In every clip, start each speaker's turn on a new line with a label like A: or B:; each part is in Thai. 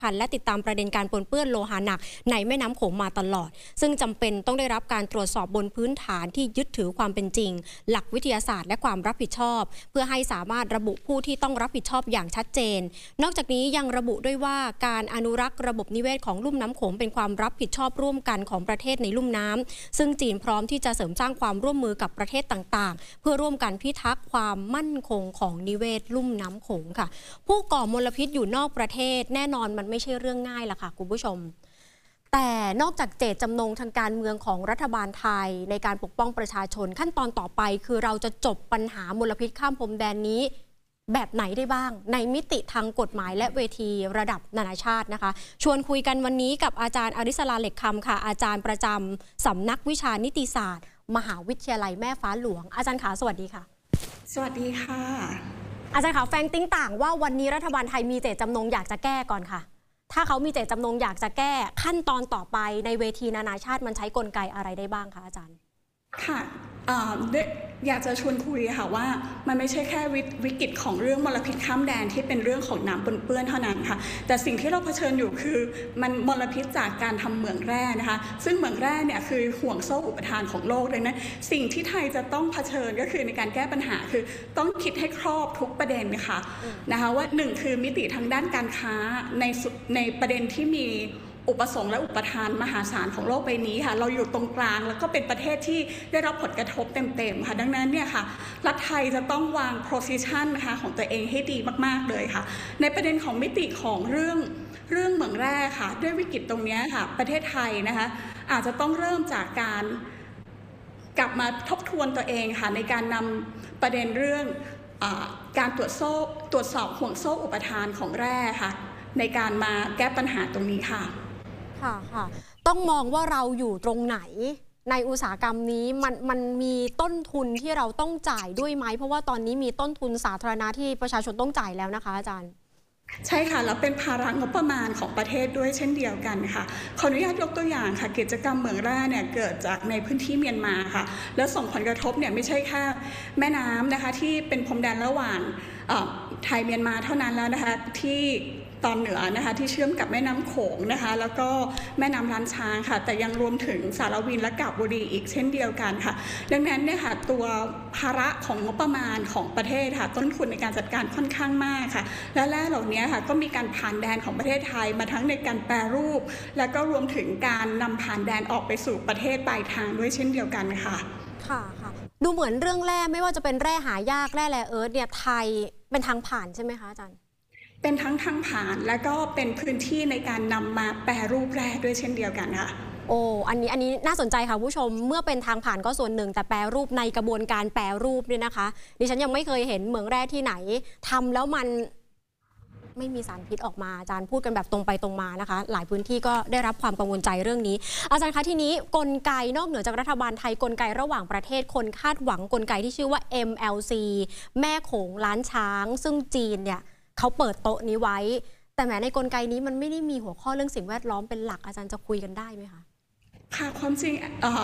A: และติดตามประเด็นการปนเปื้อนโลหะหนักในแม่น้ำโขงมาตลอดซึ่งจำเป็นต้องได้รับการตรวจสอบบนพื้นฐานที่ยึดถือความเป็นจริงหลักวิทยาศาสตร์และความรับผิดชอบเพื่อให้สามารถระบุผู้ที่ต้องรับผิดชอบอย่างชัดเจนนอกจากนี้ยังระบุด้วยว่าการอนุรักษ์ระบบนิเวศของลุ่มน้ำโขงเป็นความรับผิดชอบร่วมกันของประเทศในลุ่มน้ำซึ่งจีนพร้อมที่จะเสริมสร้างความร่วมมือกับประเทศต่างๆเพื่อร่วมกันพิทักษ์ความมั่นคงของนิเวศลุ่มน้ำโขงค่ะผู้ก่อมลพิษอยู่นอกประเทศแน่นอนมันไม่ใช่เรื่องง่ายล่ะค่ะคุณผู้ชมแต่นอกจากเจตจำนงทางการเมืองของรัฐบาลไทยในการปกป้องประชาชนขั้นตอนต่อไปคือเราจะจบปัญหามลพิษข้ามพรมแดนนี้แบบไหนได้บ้างในมิติทางกฎหมายและเวทีระดับนานาชาตินะคะชวนคุยกันวันนี้กับอาจารย์อริสราเหล็กคำค่ะอาจารย์ประจำสำนักวิชานิติศาสตร์มหาวิทยาลัยแม่ฟ้าหลวงอาจารย์ขาสวัสดีค่ะ
B: สวัสดีค่ะ
A: อาจารย์ขาแฟงติ้งต่างว่าวันนี้รัฐบาลไทยมีเจตจำนงอยากจะแก้ก่อนค่ะถ้าเขามีเจตจำนงอยากจะแก้ขั้นตอนต่อไปในเวทีนานาชาติมันใช้กลไกอะไรได้บ้างคะอาจารย์
B: ค่ะอยากจะชวนคุยค่ะว่ามันไม่ใช่แค่วิกฤตของเรื่องมลพิษข้ามแดนที่เป็นเรื่องของน้ำปนเปื้อนเท่านั้นค่ะแต่สิ่งที่เราเผชิญอยู่คือมันมลพิษจากการทำเหมืองแร่นะคะซึ่งเหมืองแร่เนี่ยคือห่วงโซ่อุปทานของโลกเลยนะสิ่งที่ไทยจะต้องเผชิญก็คือในการแก้ปัญหาคือต้องคิดให้ครอบทุกประเด็นนะคะว่าหนึ่งคือมิติทางด้านการค้าในประเด็นที่มีอุปสงค์และอุปทานมหาศาลของโลกใบนี้ค่ะเราอยู่ตรงกลางแล้วก็เป็นประเทศที่ได้รับผลกระทบเต็มๆค่ะดังนั้นเนี่ยค่ะรัฐไทยจะต้องวาง position นะคะของตัวเองให้ดีมากๆเลยค่ะในประเด็นของมิติของเรื่องเหมืองแร่ค่ะด้วยวิกฤตตรงนี้ค่ะประเทศไทยนะคะอาจจะต้องเริ่มจากการกลับมาทบทวนตัวเองค่ะในการนำประเด็นเรื่องการตรวจสอบห่วงโซ่อุปทานของแร่ค่ะในการมาแก้ปัญหาตรงนี้ค่ะ
A: ค่ะต้องมองว่าเราอยู่ตรงไหนในอุตสาหกรรมนี้มันมีต้นทุนที่เราต้องจ่ายด้วยไหมเพราะว่าตอนนี้มีต้นทุนสาธารณะที่ประชาชนต้องจ่ายแล้วนะคะอาจารย์
B: ใช่ค่ะแล้วเป็นภาระงบประมาณของประเทศด้วยเช่นเดียวกันค่ะขออนุญาตยกตัวอย่างค่ะกิจกรรมเหมืองแร่เนี่ยเกิดจากในพื้นที่เมียนมาค่ะแล้วส่งผลกระทบเนี่ยไม่ใช่แค่แม่น้ำนะคะที่เป็นพรมแดนระหว่างไทยเมียนมาเท่านั้นแล้วนะคะที่ตอนเหนือนะคะที่เชื่อมกับแม่น้ำโขงนะคะแล้วก็แม่น้ำล้านช้างค่ะแต่ยังรวมถึงสารวินและกาบบุรีอีกเช่นเดียวกันค่ะดังนั้นเนี่ยค่ะตัวภาระของงบประมาณของประเทศค่ะต้นทุนในการจัดการค่อนข้างมากค่ะและแร่เหล่านี้ค่ะก็มีการผ่านแดนของประเทศไทยมาทั้งในการแปรรูปและก็รวมถึงการนำผ่านแดนออกไปสู่ประเทศปลายทางด้วยเช่นเดียวกันค่ะ
A: ดูเหมือนเรื่องแร่ไม่ว่าจะเป็นแร่หายากแร่แรเอิร์ธเนี่ยไทยเป็นทางผ่านใช่ไหมคะอาจารย์
B: เป็นทั้งทางผ่านและก็เป็นพื้นที่ในการนำมาแปรรูปแร่ด้วยเช่นเดียวกันค่ะ
A: อันนี้น่าสนใจค่ะผู้ชมเมื่อเป็นทางผ่านก็ส่วนหนึ่งแต่แปรรูปในกระบวนการแปรรูปเนี่ยนะคะดิฉันยังไม่เคยเห็นเหมืองแร่ที่ไหนทำแล้วมันไม่มีสารพิษออกมาอาจารย์พูดกันแบบตรงไปตรงมานะคะหลายพื้นที่ก็ได้รับความกังวลใจเรื่องนี้อาจารย์คะทีนี้กลไกนอกเหนือจากรัฐบาลไทยกลไกระหว่างประเทศคนคาดหวังกลไกที่ชื่อว่า MLC แม่โขงล้านช้างซึ่งจีนเนี่ยเขาเปิดโต๊ะนี้ไว้แต่แม้ในกลไกนี้มันไม่ได้มีหัวข้อเรื่องสิ่งแวดล้อมเป็นหลักอาจารย์จะคุยกันได้ไหมคะ
B: ค่ะความจริง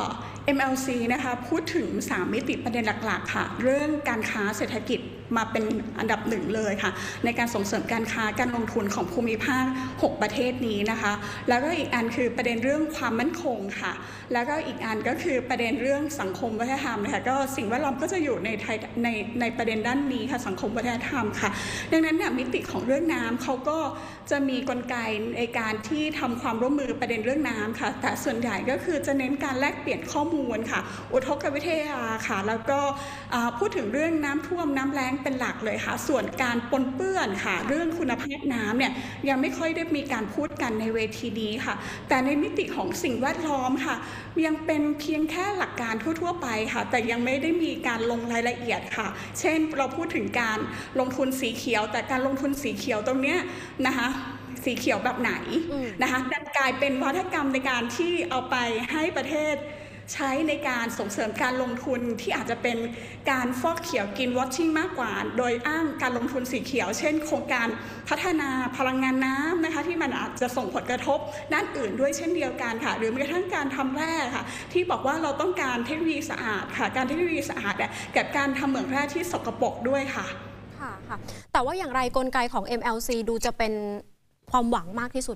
B: MLC นะคะพูดถึง3มิติประเด็นหลักๆค่ะเรื่องการค้าเศรษฐกิจมาเป็นอันดับหนึ่งเลยค่ะในการส่งเสริมการค้าการลงทุนของภูมิภาค6ประเทศนี้นะคะแล้วก็อีกอันคือประเด็นเรื่องความมั่นคงค่ะแล้วก็อีกอันก็คือประเด็นเรื่องสังคมวัฒนธรรมนะคะก็สิ่งแวดล้อมก็จะอยู่ในประเด็นด้านนี้ค่ะสังคมวัฒนธรรมค่ะดังนั้นเนี่ยมิติของเรื่องน้ำเขาก็จะมีกลไกในการที่ทำความร่วมมือประเด็นเรื่องน้ำค่ะแต่ส่วนใหญ่ก็คือจะเน้นการแลกเปลี่ยนข้อมูลค่ะอุทกวิทยาค่ะแล้วก็พูดถึงเรื่องน้ำท่วมน้ำแล้งเป็นหลักเลยค่ะส่วนการปนเปื้อนค่ะเรื่องคุณภาพน้ำเนี่ยยังไม่ค่อยได้มีการพูดกันในเวทีนี้ค่ะแต่ในมิติของสิ่งแวดล้อมค่ะยังเป็นเพียงแค่หลักการทั่วๆไปค่ะแต่ยังไม่ได้มีการลงรายละเอียดค่ะเช่นเราพูดถึงการลงทุนสีเขียวแต่การลงทุนสีเขียวตรงเนี้ยนะคะสีเขียวแบบไหนนะคะดันกลายเป็นวัฒกรรมในการที่เอาไปให้ประเทศใช้ในการส่งเสริมการลงทุนที่อาจจะเป็นการฟอกเขียวกินวอชชิ่งมากกว่าโดยอ้างการลงทุนสีเขียวเช่นโครงการพัฒนาพลังงานน้ำนะคะที่มันอาจจะส่งผลกระทบด้านอื่นด้วยเช่นเดียวกันค่ะหรือแม้กระทั่งการทำแร่ค่ะที่บอกว่าเราต้องการเทคโนโลยีสะอาดค่ะการเทคโนโลยีสะอาดกับการทำเหมืองแร่ที่สกปรกด้วยค่ะ
A: แต่ว่าอย่างไรกลไกของ MLC ดูจะเป็นความหวังมากที่สุด